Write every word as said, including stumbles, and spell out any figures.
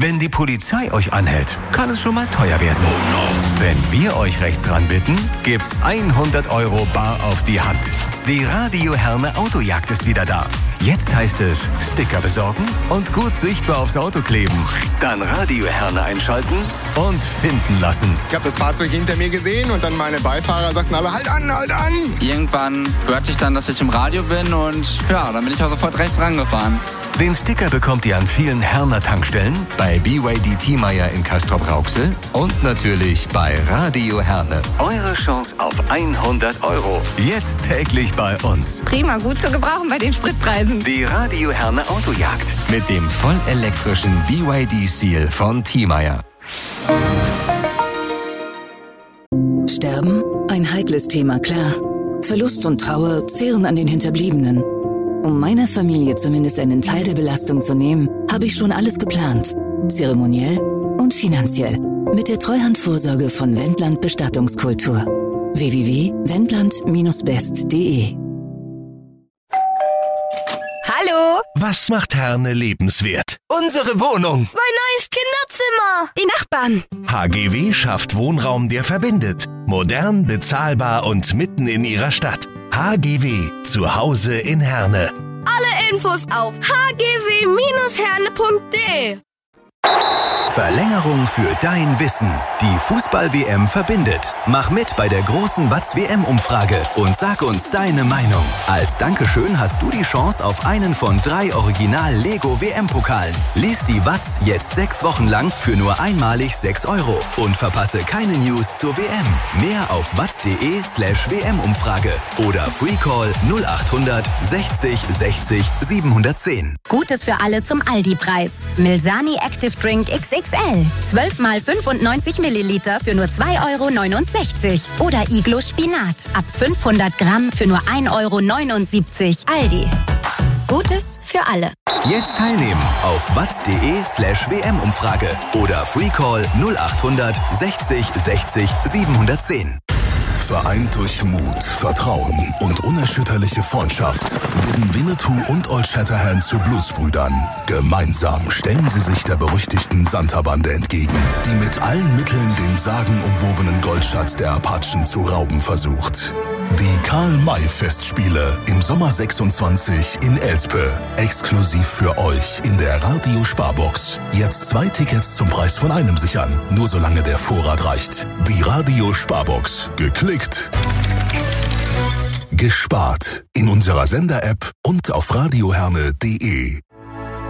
Wenn die Polizei euch anhält, kann es schon mal teuer werden. Wenn wir euch rechts ranbitten, gibt's hundert Euro bar auf die Hand. Die Radio Herne Autojagd ist wieder da. Jetzt heißt es Sticker besorgen und gut sichtbar aufs Auto kleben. Dann Radio Herne einschalten und finden lassen. Ich habe das Fahrzeug hinter mir gesehen und dann meine Beifahrer sagten alle, halt an, halt an. Irgendwann hörte ich dann, dass ich im Radio bin und ja, dann bin ich auch sofort rechts rangefahren. Den Sticker bekommt ihr an vielen Herner Tankstellen, bei B Y D Thiemeyer in Castrop-Rauxel und natürlich bei Radio Herne. Eure Chance auf hundert Euro. Jetzt täglich bei uns. Prima, gut zu gebrauchen bei den Spritpreisen. Die Radio Herne Autojagd mit dem vollelektrischen B Y D Seal von Thiemeyer. Sterben? Ein heikles Thema, klar. Verlust und Trauer zehren an den Hinterbliebenen. Um meiner Familie zumindest einen Teil der Belastung zu nehmen, habe ich schon alles geplant. Zeremoniell und finanziell. Mit der Treuhandvorsorge von Wendland Bestattungskultur. w w w punkt wendland Bindestrich best punkt de Hallo? Was macht Herne lebenswert? Unsere Wohnung. Mein neues Kinderzimmer. Die Nachbarn. H G W schafft Wohnraum, der verbindet. Modern, bezahlbar und mitten in ihrer Stadt. H G W. Zu Hause in Herne. Alle Infos auf h g w Bindestrich herne punkt de. Verlängerung für dein Wissen. Die Fußball-W M verbindet. Mach mit bei der großen Watz-W M-Umfrage und sag uns deine Meinung. Als Dankeschön hast du die Chance auf einen von drei Original-Lego-W M-Pokalen. Lies die Watz jetzt sechs Wochen lang für nur einmalig sechs Euro und verpasse keine News zur W M. Mehr auf watz.de slash W M-Umfrage oder Freecall null achthundert sechzig sechzig siebenhundertzehn. Gutes für alle zum Aldi-Preis. Milsani Active Drink X X L. zwölf mal fünfundneunzig Milliliter für nur zwei Euro neunundsechzig. Oder Iglo Spinat. Ab fünfhundert Gramm für nur ein Euro neunundsiebzig. Aldi. Gutes für alle. Jetzt teilnehmen auf watz.de slash W M-Umfrage oder Freecall null achthundert sechzig sechzig siebenhundertzehn. Vereint durch Mut, Vertrauen und unerschütterliche Freundschaft werden Winnetou und Old Shatterhand zu Bluesbrüdern. Gemeinsam stellen sie sich der berüchtigten Santa-Bande entgegen, die mit allen Mitteln den sagenumwobenen Goldschatz der Apachen zu rauben versucht. Die Karl-May-Festspiele im Sommer sechsundzwanzig in Elspe. Exklusiv für euch in der Radio Sparbox. Jetzt zwei Tickets zum Preis von einem sichern. Nur solange der Vorrat reicht. Die Radio Sparbox. Geklickt. Gespart. In unserer Sender-App und auf radioherne punkt de.